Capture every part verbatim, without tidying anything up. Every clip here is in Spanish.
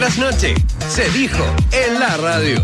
Las noches se dijo en la radio.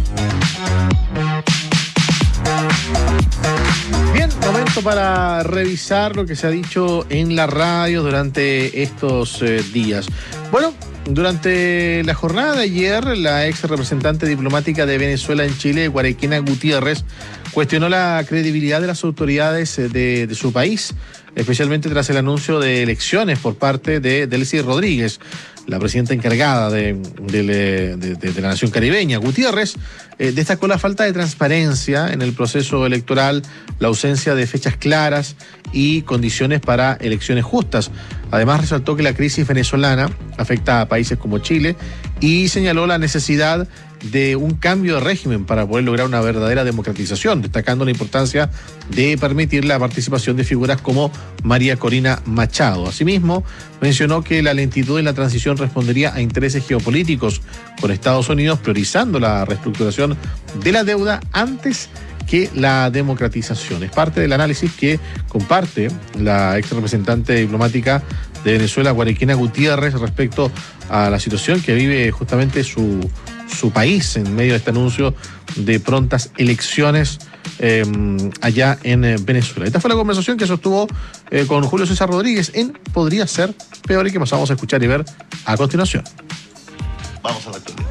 Bien, momento para revisar lo que se ha dicho en la radio durante estos eh, días. Bueno, durante la jornada de ayer, la ex representante diplomática de Venezuela en Chile, Guarequena Gutiérrez, cuestionó la credibilidad de las autoridades de, de su país, especialmente tras el anuncio de elecciones por parte de Delcy Rodríguez, la presidenta encargada de, de, de, de, de la nación caribeña. Gutiérrez eh, destacó la falta de transparencia en el proceso electoral, la ausencia de fechas claras y condiciones para elecciones justas. Además, resaltó que la crisis venezolana afecta a países como Chile y señaló la necesidad de un cambio de régimen para poder lograr una verdadera democratización, destacando la importancia de permitir la participación de figuras como María Corina Machado. Asimismo, mencionó que la lentitud en la transición respondería a intereses geopolíticos, con Estados Unidos priorizando la reestructuración de la deuda antes que la democratización. Es parte del análisis que comparte la ex representante diplomática de Venezuela, Guarequena Gutiérrez, respecto a la situación que vive justamente su, su país en medio de este anuncio de prontas elecciones eh, allá en eh, Venezuela. Esta fue la conversación que sostuvo eh, con Julio César Rodríguez en Podría Ser Peor, y que pasamos a escuchar y ver a continuación. Vamos a la actualidad.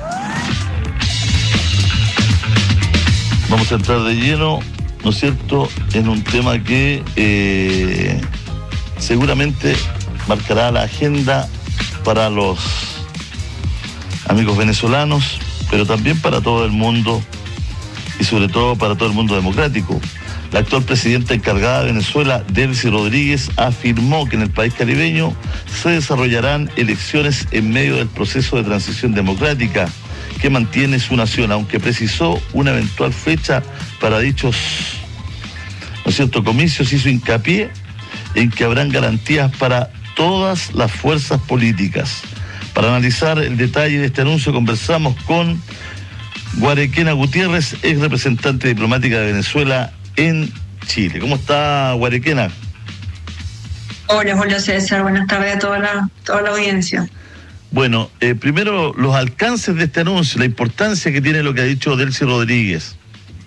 Vamos a entrar de lleno, ¿no es cierto?, en un tema que eh, seguramente marcará la agenda para los amigos venezolanos, pero también para todo el mundo y sobre todo para todo el mundo democrático. La actual presidenta encargada de Venezuela, Delcy Rodríguez, afirmó que en el país caribeño se desarrollarán elecciones en medio del proceso de transición democrática que mantiene su nación, aunque precisó una eventual fecha para dichos, ¿no es cierto?, comicios. Hizo hincapié en que habrán garantías para todas las fuerzas políticas. Para analizar el detalle de este anuncio conversamos con Guarequena Gutiérrez, ex representante diplomática de Venezuela en Chile. ¿Cómo está, Guarequena? Hola, Julio César, buenas tardes a toda la, toda la audiencia. Bueno, eh, primero los alcances de este anuncio, la importancia que tiene lo que ha dicho Delcy Rodríguez.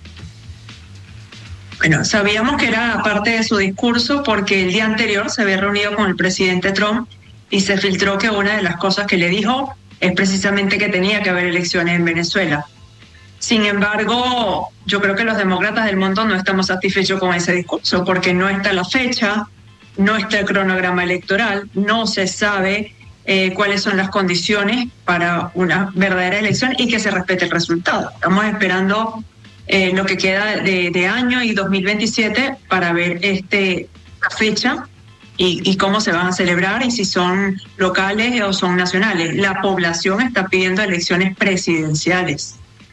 Bueno, sabíamos que era parte de su discurso porque el día anterior se había reunido con el presidente Trump y se filtró que una de las cosas que le dijo es precisamente que tenía que haber elecciones en Venezuela. Sin embargo, yo creo que los demócratas del mundo no estamos satisfechos con ese discurso porque no está la fecha, no está el cronograma electoral, no se sabe Eh, cuáles son las condiciones para una verdadera elección y que se respete el resultado. Estamos esperando eh, lo que queda de, de año y dos mil veintisiete para ver este, la fecha y, y cómo se van a celebrar y si son locales o son nacionales. La población está pidiendo elecciones presidenciales.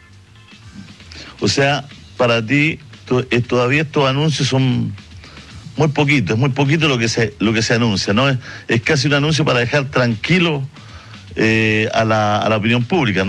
O sea, para ti to, eh, todavía estos anuncios son muy poquito, es muy poquito lo que se lo que se anuncia, ¿no? Es, es casi un anuncio para dejar tranquilo eh, a la, a la opinión pública, ¿no?